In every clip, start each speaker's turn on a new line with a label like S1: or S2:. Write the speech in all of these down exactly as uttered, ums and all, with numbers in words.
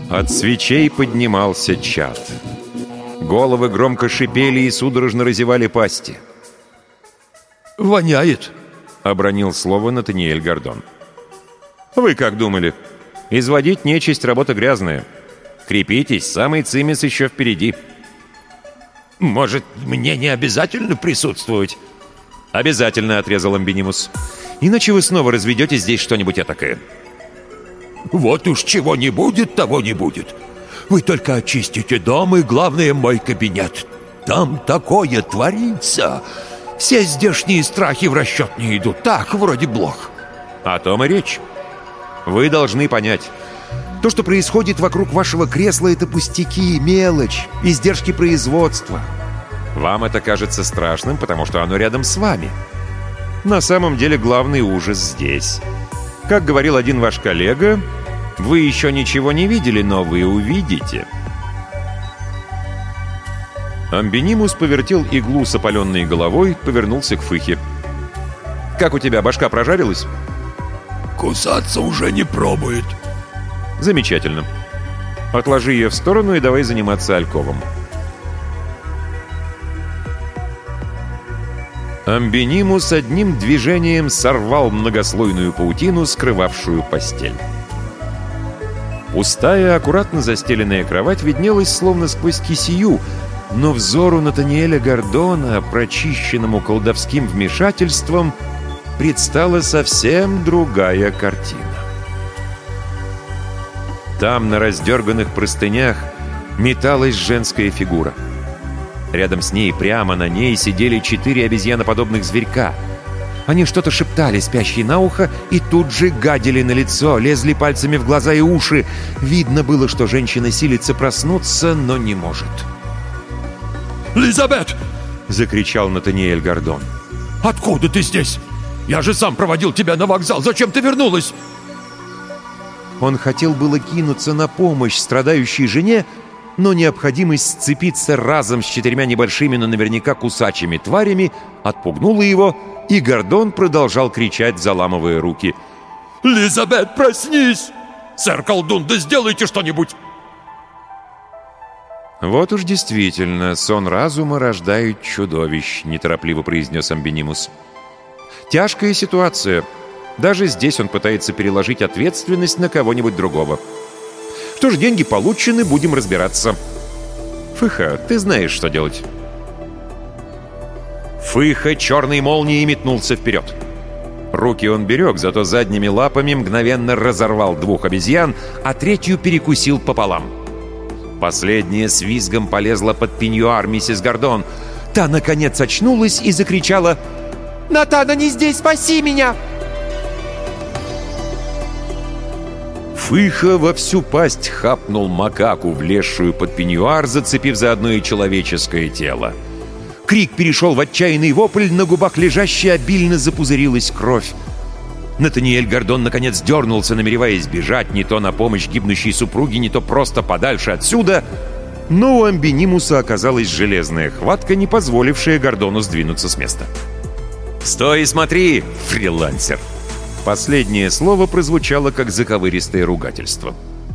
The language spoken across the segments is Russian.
S1: От свечей поднимался чад. Головы громко шипели и судорожно разевали пасти.
S2: «Воняет»,
S1: — обронил слово Натаниэль Гордон. «Вы как думали? Изводить нечисть — работа грязная. Крепитесь, самый цимис еще впереди».
S2: «Может, мне не обязательно присутствовать?»
S1: «Обязательно», — отрезал Амбинимус. «Иначе вы снова разведете здесь что-нибудь этакое».
S2: «Вот уж чего не будет, того не будет. Вы только очистите дом и, главное, мой кабинет. Там такое творится. Все здешние страхи в расчет не идут. Так, вроде блох».
S1: «О том и речь. Вы должны понять. То, что происходит вокруг вашего кресла, это пустяки, мелочь, издержки производства. Вам это кажется страшным, потому что оно рядом с вами. На самом деле главный ужас здесь. Как говорил один ваш коллега, вы еще ничего не видели, но вы увидите». Амбинимус повертел иглу с опаленной головой, повернулся к Фыхе. «Как у тебя, башка прожарилась?»
S2: «Кусаться уже не пробует».
S1: «Замечательно. Отложи ее в сторону и давай заниматься альковом». Амбинимус одним движением сорвал многослойную паутину, скрывавшую постель. Пустая, аккуратно застеленная кровать виднелась словно сквозь кисею, но взору Натаниэля Гордона, прочищенному колдовским вмешательством, предстала совсем другая картина. Там, на раздерганных простынях, металась женская фигура. Рядом с ней, прямо на ней, сидели четыре обезьяноподобных зверька. Они что-то шептали спящей на ухо и тут же гадили на лицо, лезли пальцами в глаза и уши. Видно было, что женщина силится проснуться, но не может.
S2: «Лизабет!»
S1: — закричал Натаниэль Гордон.
S2: «Откуда ты здесь? Я же сам проводил тебя на вокзал. Зачем ты вернулась?»
S1: Он хотел было кинуться на помощь страдающей жене, но необходимость сцепиться разом с четырьмя небольшими, но наверняка кусачими тварями отпугнула его, и Гордон продолжал кричать, заламывая руки.
S2: «Лизабет, проснись! Сэр-колдун, да сделайте что-нибудь!»
S1: «Вот уж действительно, сон разума рождает чудовищ», — неторопливо произнес Амбинимус. «Тяжкая ситуация. Даже здесь он пытается переложить ответственность на кого-нибудь другого. Что ж, деньги получены, будем разбираться. Фыха, ты знаешь, что делать». Фыха черной молнией метнулся вперед. Руки он берег, зато задними лапами мгновенно разорвал двух обезьян, а третью перекусил пополам. Последняя с визгом полезла под пеньюар миссис Гордон. Та, наконец, очнулась и закричала: «Натан, они здесь! Спаси меня!» Фыха во всю пасть хапнул макаку, влезшую под пеньюар, зацепив заодно и человеческое тело. Крик перешел в отчаянный вопль, на губах лежащей обильно запузырилась кровь. Натаниэль Гордон наконец дернулся, намереваясь бежать не то на помощь гибнущей супруге, не то просто подальше отсюда. Но у Амбинимуса оказалась железная хватка, не позволившая Гордону сдвинуться с места. «Стой и смотри, фрилансер!» Последнее слово прозвучало как заковыристое ругательство.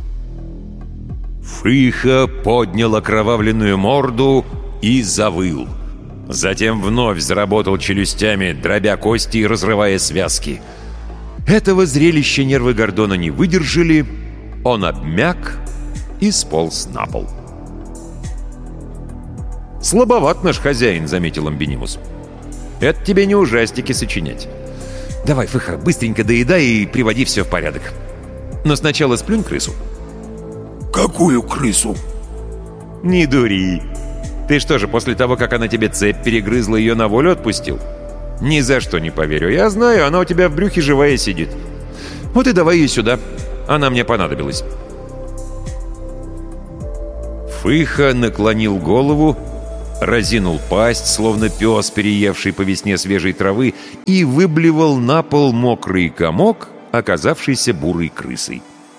S1: Фыха поднял окровавленную морду и завыл. Затем вновь заработал челюстями, дробя кости и разрывая связки. Этого зрелища нервы Гордона не выдержали. Он обмяк и сполз на пол. «Слабоват наш хозяин», — заметил Амбинимус. «Это тебе не ужастики сочинять. Давай, Фыха, быстренько доедай и приводи все в порядок. Но сначала сплюнь крысу».
S2: «Какую крысу?»
S1: «Не дури. Ты что же, после того, как она тебе цепь перегрызла, ее на волю отпустил? Ни за что не поверю. Я знаю, она у тебя в брюхе живая сидит. Вот и давай ее сюда. Она мне понадобилась». Фыха наклонил голову, разинул пасть, словно пес, переевший по весне свежей травы, и выблевал на пол мокрый комок, оказавшийся бурой крысой.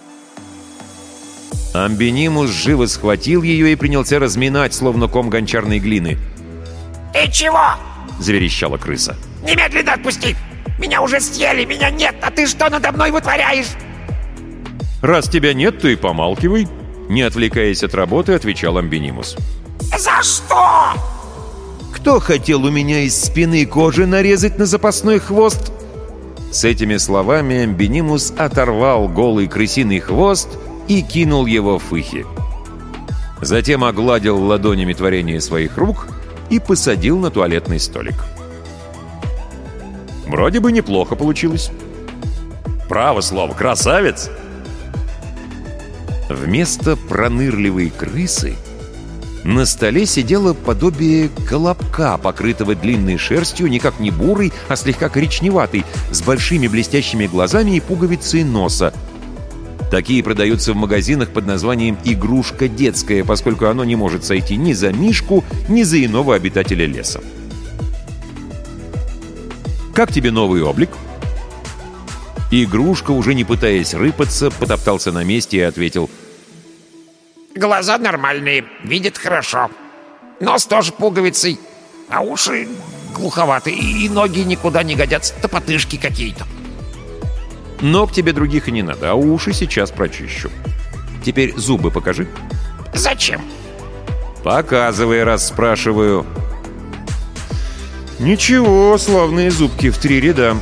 S1: Амбинимус живо схватил ее и принялся разминать, словно ком гончарной глины.
S3: «Ты чего?»
S1: — заверещала крыса.
S3: «Немедленно отпусти! Меня уже съели, меня нет, а ты что надо мной вытворяешь?»
S1: «Раз тебя нет, то и помалкивай. Не отвлекаясь от работы, отвечал Амбинимус.
S3: За что?
S1: «Кто хотел у меня из спины кожи нарезать на запасной хвост?» С этими словами Амбинимус оторвал голый крысиный хвост и кинул его в Фыхи. Затем огладил ладонями творение своих рук и посадил на туалетный столик. Вроде бы неплохо получилось. Право слово, красавец! Вместо пронырливой крысы на столе сидело подобие колобка, покрытого длинной шерстью, никак не бурой, а слегка коричневатой, с большими блестящими глазами и пуговицей носа. Такие продаются в магазинах под названием «игрушка детская», поскольку оно не может сойти ни за мишку, ни за иного обитателя леса. «Как тебе новый облик?» Игрушка, уже не пытаясь рыпаться, потоптался на месте и ответил:
S3: Глаза нормальные, видят хорошо. Нос тоже пуговицей, а уши глуховаты, и ноги никуда не годятся, топотышки какие-то.
S1: «Ног тебе других и не надо, а уши сейчас прочищу. Теперь зубы покажи».
S3: Зачем?
S1: «Показывай, раз спрашиваю». «Ничего, славные зубки в три ряда».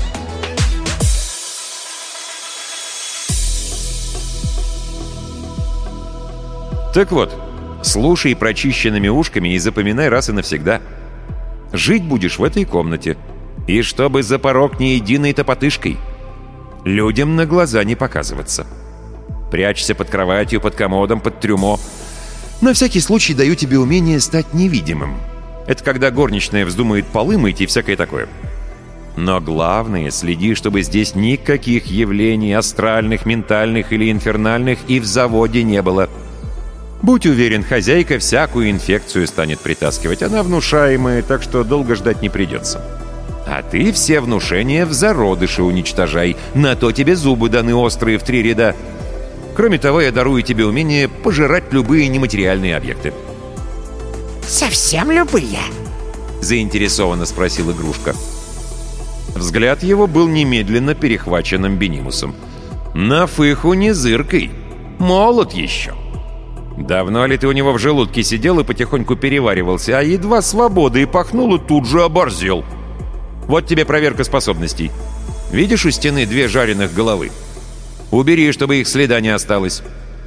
S1: Так вот, слушай прочищенными ушками и запоминай раз и навсегда. Жить будешь в этой комнате. И чтобы за порог ни единой топотышкой. Людям на глаза не показываться. Прячься под кроватью, под комодом, под трюмо. На всякий случай даю тебе умение стать невидимым. Это когда горничная вздумает полы мыть и всякое такое. Но главное, следи, чтобы здесь никаких явлений астральных, ментальных или инфернальных и в заводе не было. Будь уверен, хозяйка всякую инфекцию станет притаскивать. Она внушаемая, так что долго ждать не придется. А ты все внушения в зародыше уничтожай. На то тебе зубы даны острые в три ряда. Кроме того, я дарую тебе умение пожирать любые нематериальные объекты.
S3: Совсем любые?
S1: Заинтересованно спросил игрушка. Взгляд его был немедленно перехвачен Амбинимусом. На Фыху не зыркой. Молод еще. Давно ли ты у него в желудке сидел и потихоньку переваривался, а едва свободой пахнул и тут же оборзел? Вот тебе проверка способностей. Видишь у стены две жареных головы? Убери, чтобы их следа не осталось.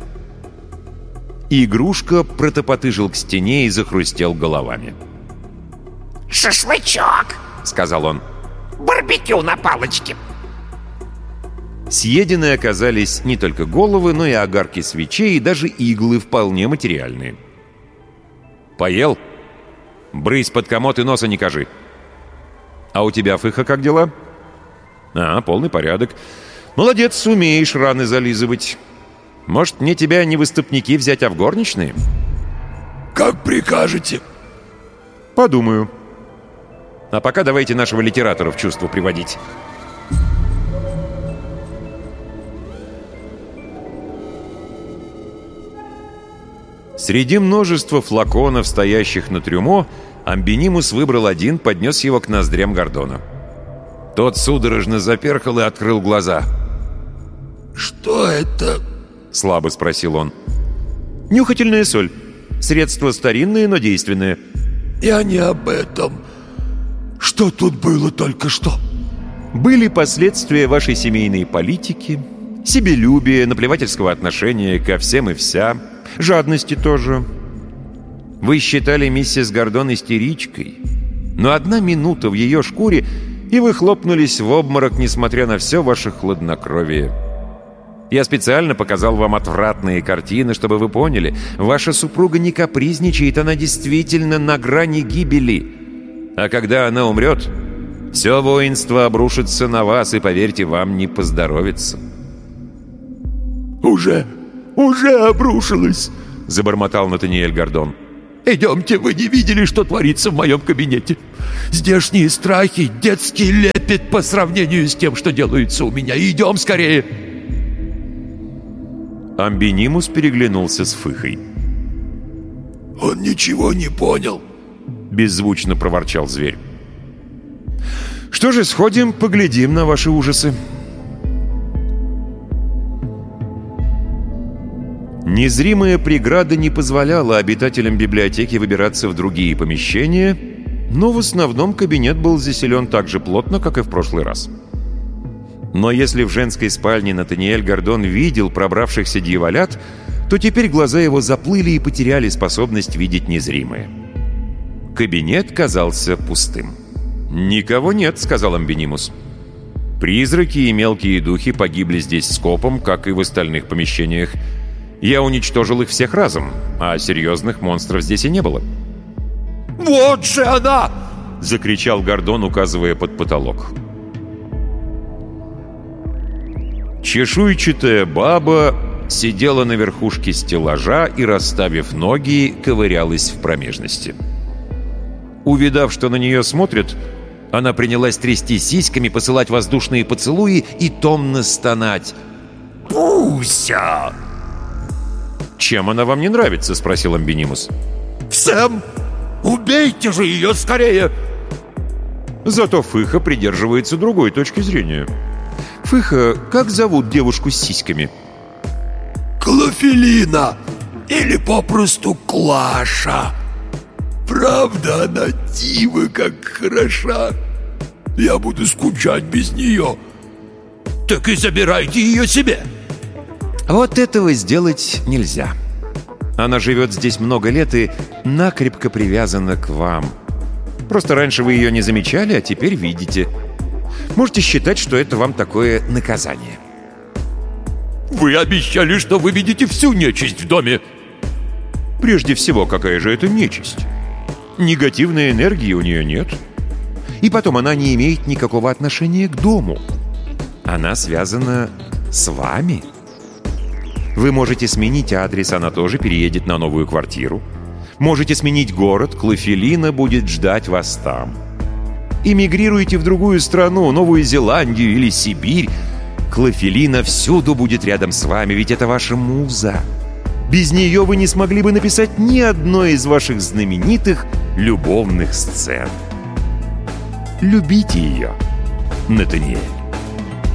S1: Игрушка протопотыжил к стене и захрустел головами.
S3: «Шашлычок!» — сказал он. «Барбекю на палочке!»
S1: Съедены оказались не только головы, но и огарки свечей, и даже иглы вполне материальные. «Поел? Брысь под комод и носа не кажи. А у тебя, Фыха, как дела?» «А, полный порядок. Молодец, умеешь раны зализывать. Может, мне тебя не в истопники взять, а в горничные?»
S2: «Как прикажете».
S1: «Подумаю. А пока давайте нашего литератора в чувство приводить». Среди множества флаконов, стоящих на трюмо, Амбинимус выбрал один, поднес его к ноздрям Гордона. Тот судорожно заперхал и открыл глаза.
S2: «Что это?»
S1: — слабо спросил он. «Нюхательная соль. Средство старинное, но действенное».
S2: «Я не об этом. Что тут было только что?»
S1: «Были последствия вашей семейной политики, себелюбия, наплевательского отношения ко всем и вся, жадности тоже. Вы считали миссис Гордон истеричкой, но одна минута в ее шкуре, и вы хлопнулись в обморок, несмотря на все ваше хладнокровие. Я специально показал вам отвратные картины, чтобы вы поняли, ваша супруга не капризничает, она действительно на грани гибели. А когда она умрет, все воинство обрушится на вас, и, поверьте, вам не поздоровится».
S2: «Уже, уже обрушилось»,
S1: — забормотал Натаниэль Гордон.
S2: «Идемте, вы не видели, что творится в моем кабинете? Здешние страхи, детский лепет по сравнению с тем, что делается у меня. Идем скорее!»
S1: Амбинимус переглянулся с Фыхой.
S2: «Он ничего не понял»,
S1: — беззвучно проворчал зверь. «Что же, сходим, поглядим на ваши ужасы». Незримая преграда не позволяла обитателям библиотеки выбираться в другие помещения, но в основном кабинет был заселен так же плотно, как и в прошлый раз. Но если в женской спальне Натаниэль Гордон видел пробравшихся дьяволят, то теперь глаза его заплыли и потеряли способность видеть незримое. Кабинет казался пустым. «Никого нет», — сказал Амбинимус. «Призраки и мелкие духи погибли здесь скопом, как и в остальных помещениях. Я уничтожил их всех разом, а серьезных монстров здесь и не было».
S2: «Вот же она!»
S1: — закричал Гордон, указывая под потолок. Чешуйчатая баба сидела на верхушке стеллажа и, расставив ноги, ковырялась в промежности. Увидав, что на нее смотрят, она принялась трясти сиськами, посылать воздушные поцелуи и томно стонать.
S2: «Пуся!»
S1: «Чем она вам не нравится?» — спросил Амбинимус.
S2: «Всем! Убейте же ее скорее!»
S1: Зато Фыха придерживается другой точки зрения. «Фыха, как зовут девушку с сиськами?»
S2: «Клофелина! Или попросту Клаша! Правда, она дива как хороша! Я буду скучать без нее! Так и забирайте ее себе!»
S1: Вот этого сделать нельзя. Она живет здесь много лет и накрепко привязана к вам. Просто раньше вы ее не замечали, а теперь видите. Можете считать, что это вам такое наказание.
S2: «Вы обещали, что вы видите всю нечисть в доме!»
S1: Прежде всего, какая же это нечисть? Негативной энергии у нее нет. И потом, она не имеет никакого отношения к дому. Она связана с вами. Вы можете сменить адрес, она тоже переедет на новую квартиру. Можете сменить город, Клофелина будет ждать вас там. Эмигрируйте в другую страну, Новую Зеландию или Сибирь. Клофелина всюду будет рядом с вами, ведь это ваша муза. Без нее вы не смогли бы написать ни одной из ваших знаменитых любовных сцен. Любите ее, Натаниэль.